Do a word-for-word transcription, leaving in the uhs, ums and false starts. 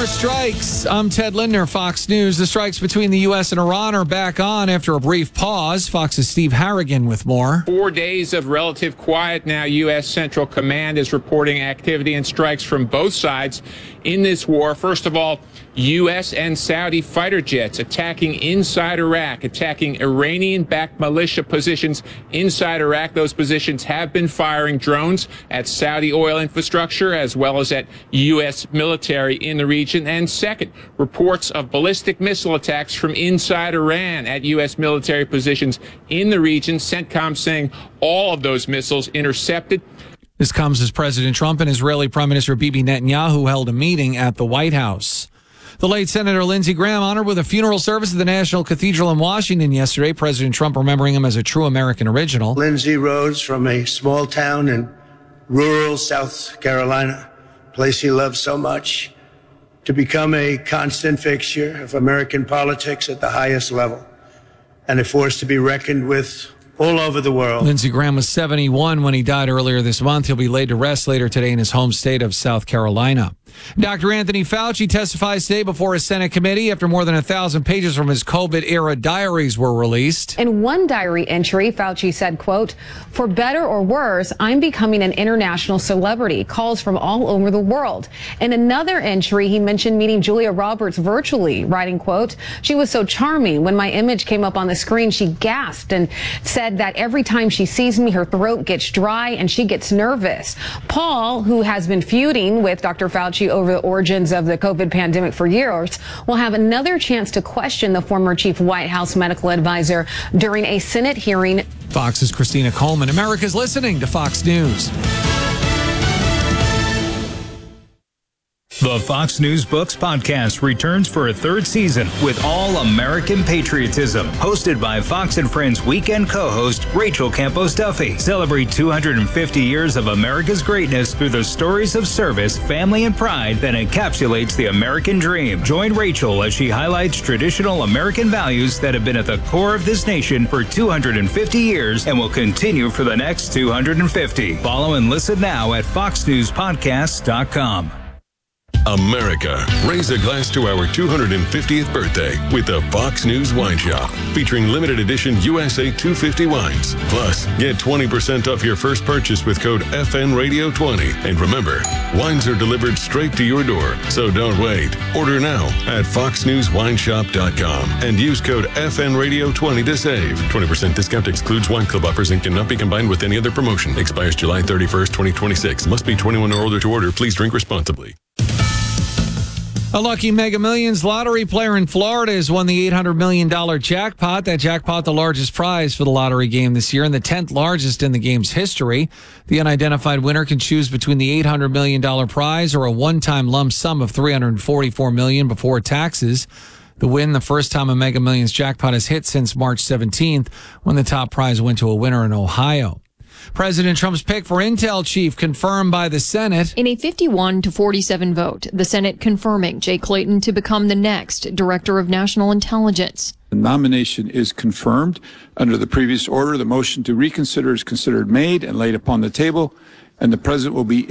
More strikes. I'm Ted Lindner, Fox News. The strikes between the U S and Iran are back on after a brief pause. Fox's Steve Harrigan with more. Four days of relative quiet now. U S. Central Command is reporting activity and strikes from both sides in this war. First of all, U S and Saudi fighter jets attacking inside Iraq, attacking Iranian-backed militia positions inside Iraq. Those positions have been firing drones at Saudi oil infrastructure as well as at U S military in the region. And second, reports of ballistic missile attacks from inside Iran at U S military positions in the region. CENTCOM saying all of those missiles intercepted. This comes as President Trump and Israeli Prime Minister Bibi Netanyahu held a meeting at the White House. The late Senator Lindsey Graham honored with a funeral service at the National Cathedral in Washington yesterday. President Trump remembering him as a true American original. Lindsey rose from a small town in rural South Carolina, a place he loved so much, to become a constant fixture of American politics at the highest level and a force to be reckoned with all over the world. Lindsey Graham was seventy-one when he died earlier this month. He'll be laid to rest later today in his home state of South Carolina. Doctor Anthony Fauci testifies today before a Senate committee after more than a thousand pages from his COVID-era diaries were released. In one diary entry, Fauci said, quote, "For better or worse, I'm becoming an international celebrity. Calls from all over the world." In another entry, he mentioned meeting Julia Roberts virtually, writing, quote, "She was so charming. When my image came up on the screen, she gasped and said that every time she sees me, her throat gets dry and she gets nervous." Paul, who has been feuding with Doctor Fauci over the origins of the COVID pandemic for years, will have another chance to question the former chief White House medical advisor during a Senate hearing. Fox's Christina Coleman. America's listening to Fox News. The Fox News Books podcast returns for a third season with all American patriotism. Hosted by Fox and Friends weekend co-host Rachel Campos Duffy. Celebrate two hundred fifty years of America's greatness through the stories of service, family, and pride that encapsulates the American dream. Join Rachel as she highlights traditional American values that have been at the core of this nation for two hundred fifty years and will continue for the next two hundred fifty. Follow and listen now at fox news podcast dot com. America, raise a glass to our two hundred fiftieth birthday with the Fox News Wine Shop, featuring limited edition U S A two fifty wines. Plus, get twenty percent off your first purchase with code F N Radio twenty. And remember, wines are delivered straight to your door, so don't wait. Order now at fox news wine shop dot com and use code F N Radio twenty to save. twenty percent discount excludes wine club offers and cannot be combined with any other promotion. Expires July thirty-first, twenty twenty-six. Must be twenty-one or older to order. Please drink responsibly. A lucky Mega Millions lottery player in Florida has won the eight hundred million dollars jackpot. That jackpot, the largest prize for the lottery game this year and the tenth largest in the game's history. The unidentified winner can choose between the eight hundred million dollars prize or a one-time lump sum of three hundred forty-four million dollars before taxes. The win, the first time a Mega Millions jackpot has hit since March seventeenth, when the top prize went to a winner in Ohio. President Trump's pick for Intel chief confirmed by the Senate. In a fifty-one to forty-seven vote, the Senate confirming Jay Clayton to become the next Director of National Intelligence. The nomination is confirmed. Under the previous order, the motion to reconsider is considered made and laid upon the table, and the president will be